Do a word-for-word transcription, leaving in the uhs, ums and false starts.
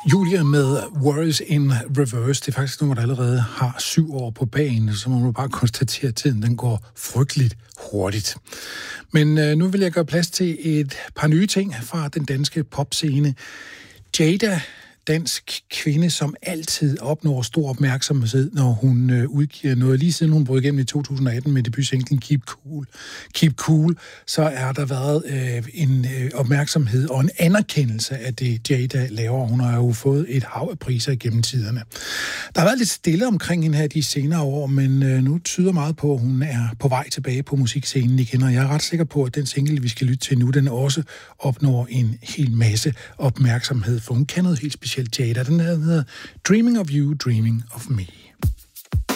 Julia med Worries in Reverse. Det er faktisk nummer, der allerede har syv år på bagen, så må man bare konstatere, at tiden den går frygteligt hurtigt. Men øh, nu vil jeg gøre plads til et par nye ting fra den danske popscene. Jada, dansk kvinde, som altid opnår stor opmærksomhed, når hun øh, udgiver noget. Lige siden hun brød igennem i to tusind atten med debutsinglen Keep Cool, Keep Cool, så er der været øh, en øh, opmærksomhed og en anerkendelse af det, Jada laver. Hun har jo fået et hav af priser igennem tiderne. Der har været lidt stille omkring hende her de senere år, men øh, nu tyder meget på, at hun er på vej tilbage på musikscenen igen, og jeg er ret sikker på, at den single, vi skal lytte til nu, den også opnår en hel masse opmærksomhed, for hun kan noget helt specielt. Jada. Den hedder Dreaming of You, Dreaming of Me.